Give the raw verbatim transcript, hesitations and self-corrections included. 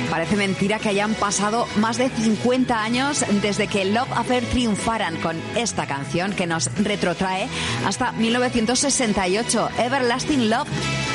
Parece mentira que hayan pasado más de cincuenta años desde que Love Affair triunfaran con esta canción que nos retrotrae hasta mil novecientos sesenta y ocho, Everlasting Love.